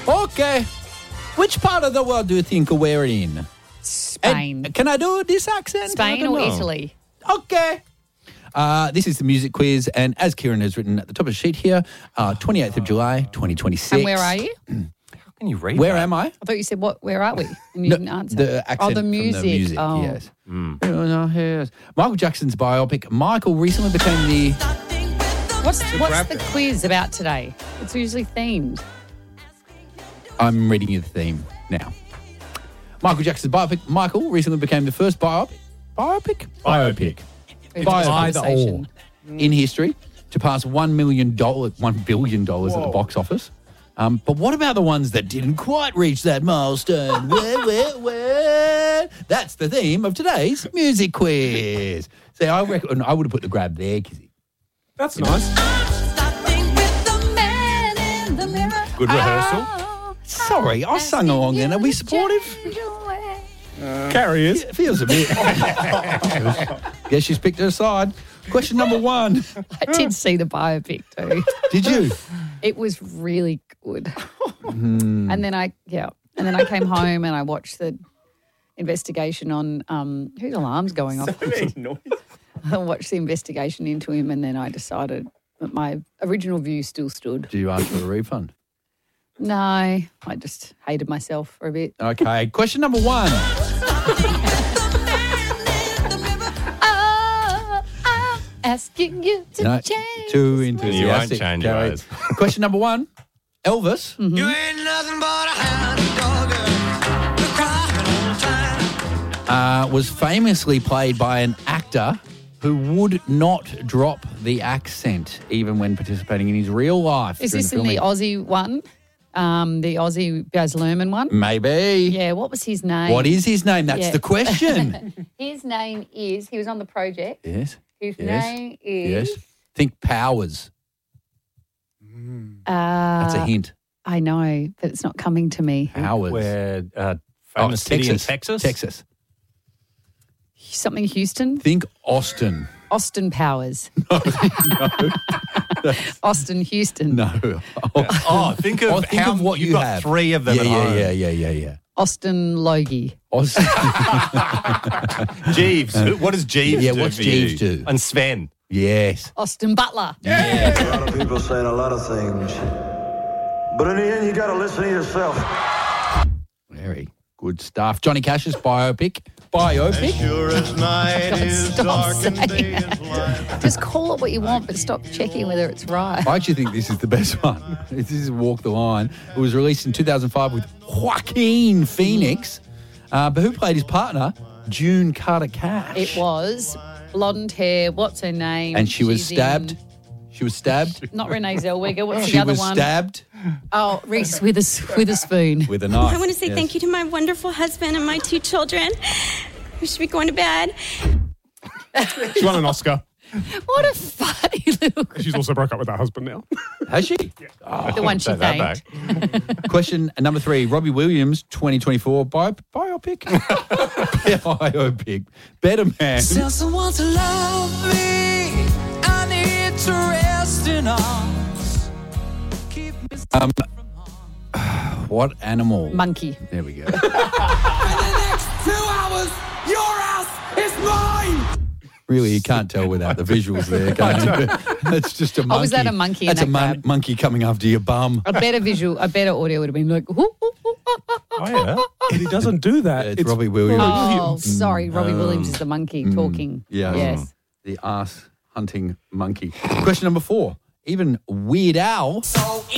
Okay. Which part of the world do you think we're in? Spain. And can I do this accent? Spain or Italy? Okay. This is the music quiz, and as Kieran has written at the top of the sheet here, 28th of July, 2026. And where are you? How can you read Where that? am I? I thought you said, where are we? And you didn't answer. The accent the music. from the music, Oh. yes. Yes. Michael Jackson's biopic. Michael recently became the... What's the quiz about today? It's usually themed. I'm reading you the theme now. Michael Jackson's biopic. Michael recently became the first biopic Conversation. in history to pass $1 billion at the box office. But what about the ones that didn't quite reach that milestone? Where? That's the theme of today's music quiz. See, I reckon I would have put the grab there, Kizzy. That's nice. Good rehearsal. Sorry, I sung along then. Are we supportive? Carrie is. It feels a bit. Guess she's picked her side. Question number 1. I did see the biopic too. Did you? It was really good. And then I came home and I watched the investigation on whose alarm's going off. I watched the investigation into him, and then I decided that my original view still stood. Do you ask for a refund? No, I just hated myself for a bit. Okay. Question number 1. I'm asking you to change. Too enthusiastic. You won't change your Gary. ways. Question number 1. Elvis You ain't nothing but a hound dog. You're crying all the time. was famously played by an actor who would not drop the accent even when participating in his real life. Is during this in the filming. Aussie one? The Aussie Baz Luhrmann one? Maybe. Yeah, what was his name? What is his name? That's Yeah. the question. His name is, he was on the project. Yes. His Yes. name is... Yes. Think Powers. That's a hint. I know, but it's not coming to me. Powers. Where famous city in Texas? Texas. Something Houston? Think Austin. Austin Powers. Austin Houston. No. Oh, think of Think how of what you've you got have. 3 of them yeah, at home. Yeah. Austin Logie. Austin. Jeeves. What does Jeeves Yeah, do what's for Jeeves you? do? And Sven. Yes. Austin Butler. A lot of people saying a lot of things, but in the end, you got to listen to yourself. Very good stuff. Johnny Cash's biopic. Sure as night is Stop dark and saying day is that. light. Just call it what you want, but stop checking whether it's right. I actually think this is the best one. This is Walk the Line. It was released in 2005 with Joaquin Phoenix. But who played his partner? June Carter Cash. It was blonde hair. What's her name? And she was She's stabbed. in- She was stabbed. Not Renee Zellweger. What's the She other was one? stabbed Oh, Reese Witherspoon. with a knife. I want to say Yes. thank you to my wonderful husband and my 2 children. We should be going to bed. She won an Oscar. What a funny little... She's also broke up with her husband now. Has she? The one she Take that thanked. Question number 3. Robbie Williams, 2024 biopic. Biopic. Better Man. Tell someone to love me. I need to rest in arms. Keep me safe from harm. What animal? Monkey. There we go. For the next 2 hours, your house is mine. Really, you can't tell without the visuals there, can you? That's just a monkey. Oh, was that a monkey in That's that a grab? monkey coming after your bum. A better audio would have been like... Oh, yeah. But he doesn't do that. It's Robbie Williams. Oh, sorry. Robbie Williams is the monkey talking. Yeah. Yes. The ass hunting monkey. Question number 4. Even Weird Al So